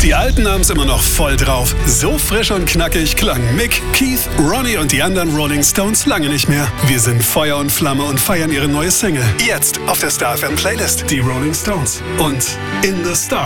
Die Alten haben's immer noch voll drauf. So frisch und knackig klangen Mick, Keith, Ronnie und die anderen Rolling Stones lange nicht mehr. Wir sind Feuer und Flamme und feiern ihre neue Single. Jetzt auf der Star FM Playlist. Die Rolling Stones und In the Star.